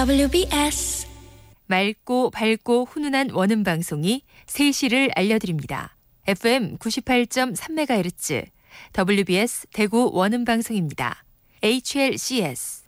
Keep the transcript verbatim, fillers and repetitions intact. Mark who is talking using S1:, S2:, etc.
S1: 더블유비에스
S2: 맑고 밝고 훈훈한 원음 방송이 세 시를 알려드립니다. 에프엠 구십팔 점 삼 메가헤르츠 더블유비에스 대구 원음 방송입니다. 에이치엘씨에스